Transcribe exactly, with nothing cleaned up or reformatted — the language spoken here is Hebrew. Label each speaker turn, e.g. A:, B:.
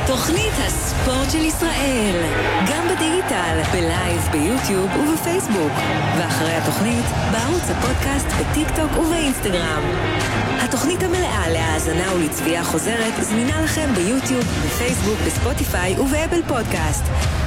A: תוכנית הספורט של ישראל, גם בדיגיטל, בלייב, ביוטיוב ובפייסבוק, ואחרי התוכנית בערוץ הפודקאסט, בטיק טוק ובאינסטגרם. התוכנית המלאה להאזנה ולצפייה חוזרת זמינה לכם ביוטיוב, בפייסבוק, בספוטיפיי ובאפל פודקאסט.